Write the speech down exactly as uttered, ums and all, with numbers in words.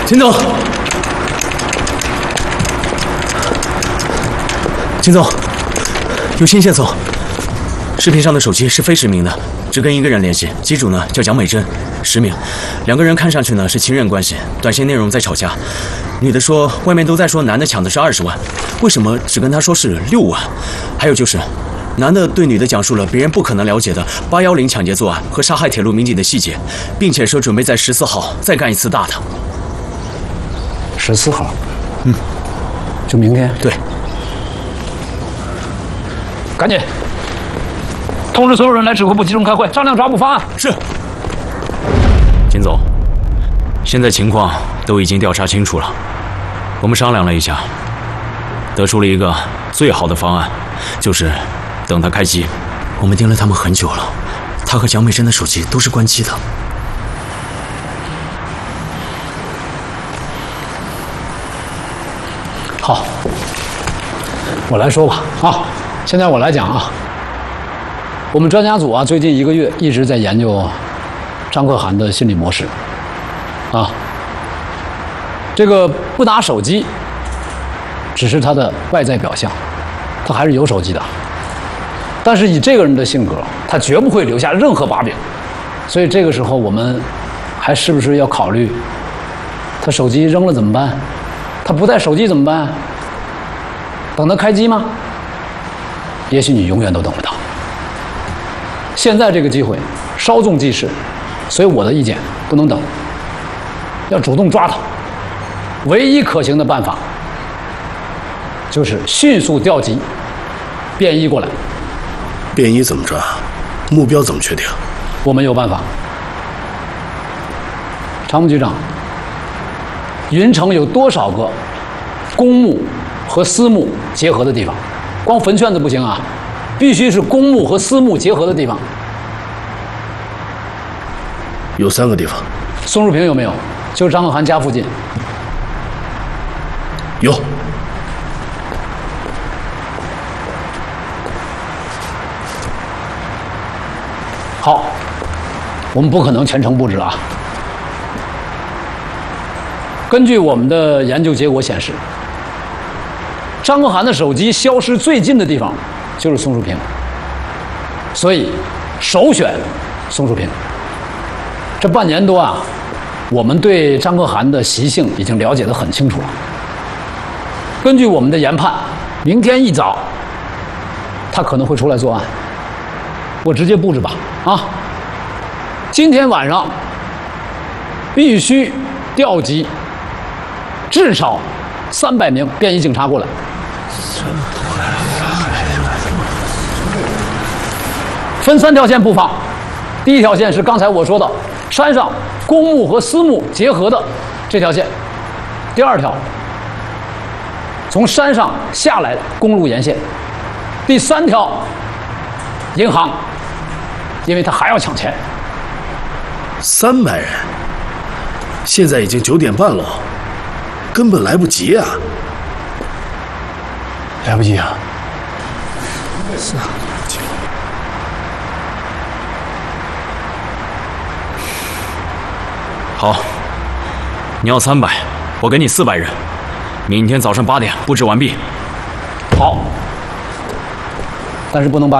秦总，秦总，有新线索。视频上的手机是非实名的，只跟一个人联系，机主呢叫蒋美珍，实名。两个人看上去呢是情人关系，短信内容在吵架。女的说外面都在说男的抢的是二十万，为什么只跟她说是六万？还有就是。 男的对女的讲述了别人不可能了解的八一零抢劫作案和杀害铁路民警的细节，并且说准备在十四号再干一次大的。 十四号， 嗯， 就明天。 对， 赶紧通知所有人来指挥部集中开会，商量抓捕方案。 是。金总，现在情况都已经调查清楚了，我们商量了一下，得出了一个最好的方案，就是。 等他开机，我们盯了他们很久了。他和蒋美珍的手机都是关机的。 好，我来说吧啊，现在我来讲啊。我们专家组啊，最近一个月一直在研究张可涵的心理模式啊。这个不拿手机，只是他的外在表象，他还是有手机的。 但是以这个人的性格，他绝不会留下任何把柄，所以这个时候我们还是不是要考虑，他手机扔了怎么办？他不带手机怎么办？等他开机吗？也许你永远都等不到。现在这个机会稍纵即逝，所以我的意见不能等，要主动抓他。唯一可行的办法就是迅速调集便衣过来。 便衣怎么抓？目标怎么确定？ 我们有办法。常务局长，云城有多少个公墓和私墓结合的地方？光坟圈子不行啊，必须是公墓和私墓结合的地方。 有三个地方。 松树坪有没有？就是张可涵家附近。 有。 好，我们不可能全程布置啊。根据我们的研究结果显示，张可涵的手机消失最近的地方就是松树坪，所以首选松树坪。这半年多啊，我们对张可涵的习性已经了解得很清楚了。根据我们的研判，明天一早他可能会出来作案。我直接布置吧。 啊！今天晚上必须调集至少三百名便衣警察过来。分三条线布放，第一条线是刚才我说的山上公墓和私墓结合的这条线，第二条从山上下来的公路沿线，第三条银行。 因为他还要抢钱， 三百人，现在已经九点半了，根本来不及啊！ 来不及啊！ 是啊， 好，你要三百，我给你四百人，明天早上八点布置完毕。 好，但是不能把。